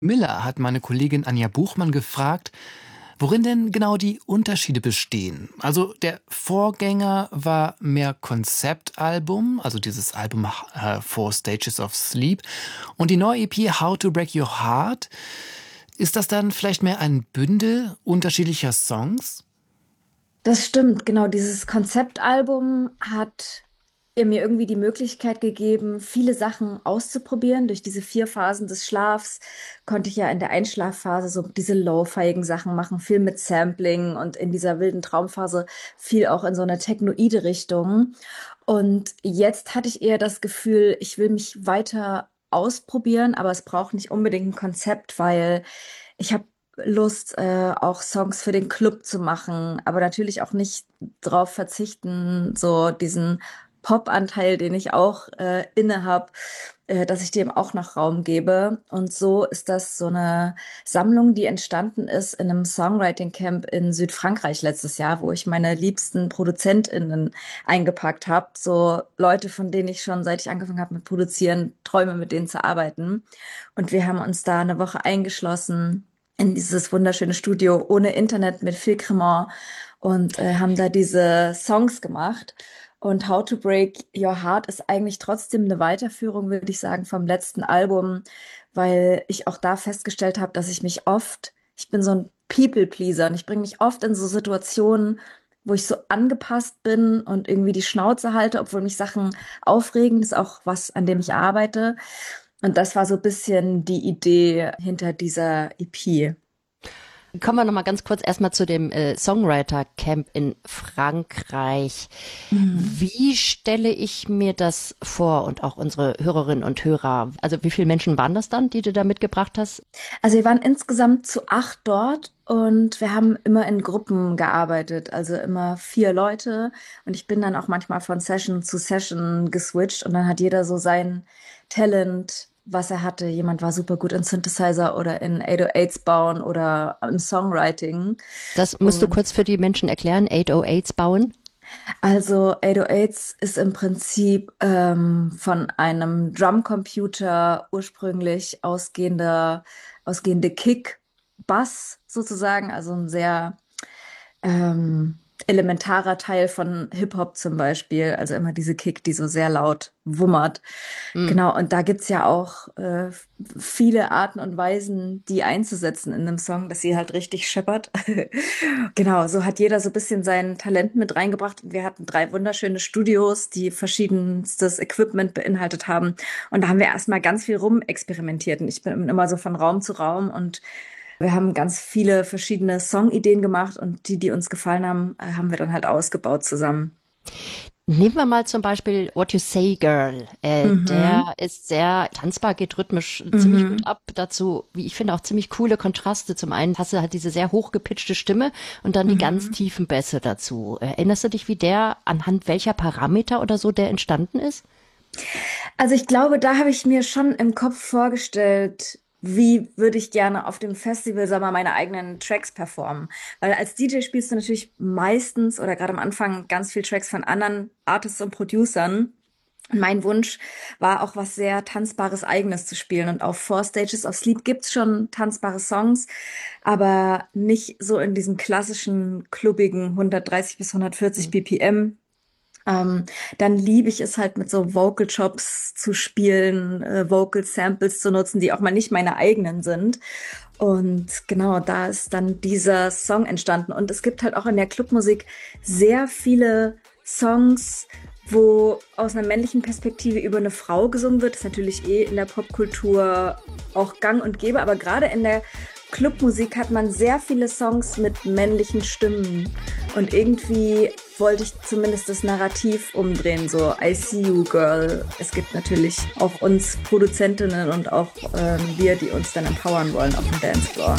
Miller hat meine Kollegin Anja Buchmann gefragt, worin denn genau die Unterschiede bestehen. Also der Vorgänger war mehr Konzeptalbum, also dieses Album Four Stages of Sleep. Und die neue EP How to Break Your Heart, ist das dann vielleicht mehr ein Bündel unterschiedlicher Songs? Das stimmt, genau. Dieses Konzeptalbum hat mir irgendwie die Möglichkeit gegeben, viele Sachen auszuprobieren. Durch diese 4 Phasen des Schlafs konnte ich ja in der Einschlafphase so diese lo-fiigen Sachen machen, viel mit Sampling und in dieser wilden Traumphase viel auch in so eine technoide Richtung. Und jetzt hatte ich eher das Gefühl, ich will mich weiter ausprobieren, aber es braucht nicht unbedingt ein Konzept, weil ich habe Lust, auch Songs für den Club zu machen, aber natürlich auch nicht drauf verzichten, so diesen Pop-Anteil, den ich auch inne habe, dass ich dem auch noch Raum gebe. Und so ist das so eine Sammlung, die entstanden ist in einem Songwriting-Camp in Südfrankreich letztes Jahr, wo ich meine liebsten ProduzentInnen eingepackt habe. So Leute, von denen ich schon, seit ich angefangen habe mit Produzieren, träume, mit denen zu arbeiten. Und wir haben uns da eine Woche eingeschlossen in dieses wunderschöne Studio ohne Internet mit viel Cremant und haben da diese Songs gemacht. Und How to Break Your Heart ist eigentlich trotzdem eine Weiterführung, würde ich sagen, vom letzten Album, weil ich auch da festgestellt habe, dass ich bin so ein People-Pleaser und ich bringe mich oft in so Situationen, wo ich so angepasst bin und irgendwie die Schnauze halte, obwohl mich Sachen aufregen. Das ist auch was, an dem ich arbeite. Und das war so ein bisschen die Idee hinter dieser EP. Kommen wir noch mal ganz kurz erstmal zu dem Songwriter-Camp in Frankreich. Mhm. Wie stelle ich mir das vor und auch unsere Hörerinnen und Hörer? Also wie viele Menschen waren das dann, die du da mitgebracht hast? Also wir waren insgesamt zu 8 dort und wir haben immer in Gruppen gearbeitet, also immer 4 Leute. Und ich bin dann auch manchmal von Session zu Session geswitcht und dann hat jeder so sein Talent, was er hatte. Jemand war super gut in Synthesizer oder in 808s bauen oder im Songwriting. Das musst du Und kurz für die Menschen erklären, 808s bauen. also 808s ist im Prinzip von einem Drumcomputer ursprünglich ausgehende Kick-Bass sozusagen, also ein sehr ähm, elementarer Teil von Hip-Hop zum Beispiel, also immer diese Kick, die so sehr laut wummert. Hm. Genau, und da gibt's ja auch viele Arten und Weisen, die einzusetzen in einem Song, dass sie halt richtig scheppert. Genau, so hat jeder so ein bisschen sein Talent mit reingebracht. Und wir hatten 3 wunderschöne Studios, die verschiedenstes Equipment beinhaltet haben. Und da haben wir erstmal ganz viel rumexperimentiert. Und ich bin immer so von Raum zu Raum und wir haben ganz viele verschiedene Songideen gemacht und die uns gefallen haben, haben wir dann halt ausgebaut zusammen. Nehmen wir mal zum Beispiel What You Say Girl. Mhm. Der ist sehr tanzbar, geht rhythmisch ziemlich gut Mhm. ab. Dazu, wie ich finde, auch ziemlich coole Kontraste. Zum einen hast du halt diese sehr hochgepitchte Stimme und dann die ganz Mhm. tiefen Bässe dazu. Erinnerst du dich, wie der, anhand welcher Parameter oder so der entstanden ist? Also ich glaube, da habe ich mir schon im Kopf vorgestellt, wie würde ich gerne auf dem Festival, sag mal, meine eigenen Tracks performen. Weil als DJ spielst du natürlich meistens oder gerade am Anfang ganz viel Tracks von anderen Artists und Producern. Und mein Wunsch war auch was sehr Tanzbares Eigenes zu spielen. Und auf Four Stages of Sleep gibt's schon tanzbare Songs, aber nicht so in diesem klassischen, klubbigen 130 bis 140 BPM. Ähm, Dann liebe ich es halt mit so Vocal Chops zu spielen, Vocal Samples zu nutzen, die auch mal nicht meine eigenen sind. Und genau, da ist dann dieser Song entstanden. Und es gibt halt auch in der Clubmusik sehr viele Songs, wo aus einer männlichen Perspektive über eine Frau gesungen wird. Das ist natürlich in der Popkultur auch gang und gäbe, aber gerade in der Clubmusik hat man sehr viele Songs mit männlichen Stimmen. Und irgendwie wollte ich zumindest das Narrativ umdrehen, so I see you, girl. Es gibt natürlich auch uns Produzentinnen und auch wir, die uns dann empowern wollen auf dem Dancefloor.